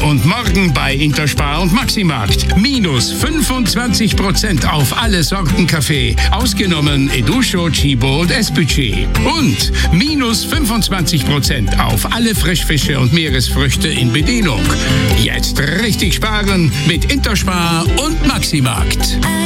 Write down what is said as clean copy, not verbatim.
Und morgen bei Interspar und Maximarkt. Minus 25% auf alle Sorten Kaffee. Ausgenommen Educho, Chibo und Esbucci. Und minus 25% auf alle Frischfische und Meeresfrüchte in Bedienung. Jetzt richtig sparen mit Interspar und Maximarkt.